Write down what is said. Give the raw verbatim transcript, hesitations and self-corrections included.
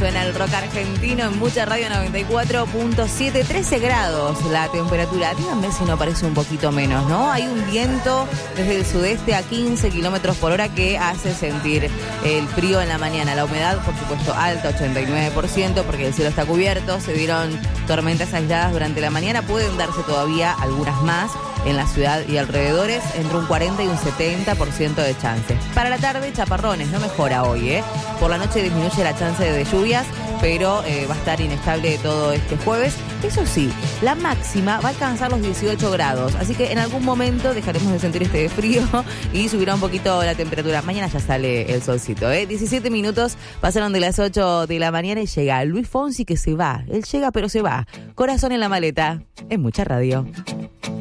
Suena el rock argentino en Mucha Radio noventa y cuatro punto siete, trece grados la temperatura. Díganme si no parece un poquito menos, ¿no? Hay un viento desde el sudeste a quince kilómetros por hora que hace sentir el frío en la mañana. La humedad, por supuesto, alta, ochenta y nueve por ciento, porque el cielo está cubierto. Se dieron tormentas aisladas durante la mañana. Pueden darse todavía algunas más en la ciudad y alrededores, entre un cuarenta y un setenta por ciento de chance. Para la tarde, chaparrones, no mejora hoy, ¿eh? Por la noche disminuye la chance de lluvias, pero eh, va a estar inestable todo este jueves. Eso sí, la máxima va a alcanzar los dieciocho grados, así que en algún momento dejaremos de sentir este frío y subirá un poquito la temperatura. Mañana ya sale el solcito, ¿eh? diecisiete minutos pasaron de las ocho de la mañana y llega Luis Fonsi, que se va. Él llega, pero se va. Corazón en la maleta, en Mucha Radio.